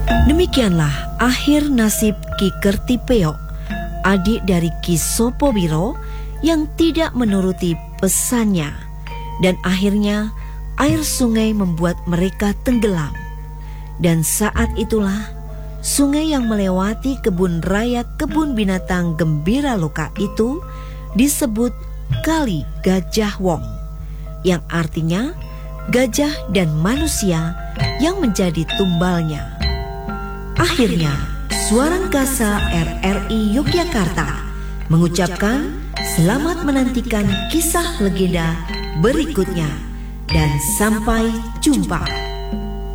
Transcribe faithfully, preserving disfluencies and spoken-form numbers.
Demikianlah akhir nasib Ki Kertipeok, adik dari Ki Sopowiro yang tidak menuruti pesannya, dan akhirnya air sungai membuat mereka tenggelam. Dan saat itulah sungai yang melewati kebun raya kebun binatang Gembiraloka itu disebut Kali Gajah Wong, yang artinya gajah dan manusia yang menjadi tumbalnya. Akhirnya, Suara Angkasa R R I Yogyakarta mengucapkan selamat menantikan kisah legenda berikutnya, dan sampai jumpa.